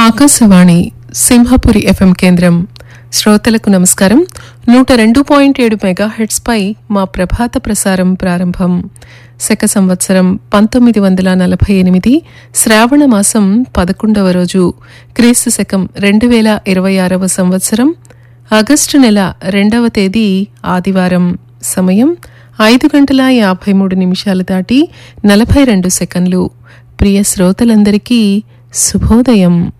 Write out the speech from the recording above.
Akashvani Simhapuri FM కేంద్రం. శ్రోతలకు నమస్కారం. 102.7 మెగాహెర్ట్జ్ పై మా ప్రభాత ప్రసారం ప్రారంభం. శక సంవత్సరం 1948 శ్రావణ మాసం 11వ రోజు, క్రీస్తు శకం 2026వ సంవత్సరం ఆగస్టు నెల 2వ తేదీ ఆదివారం. సమయం 5:53 దాటి 42 సెకండ్లు. ప్రియ శ్రోతలందరికీ శుభోదయం.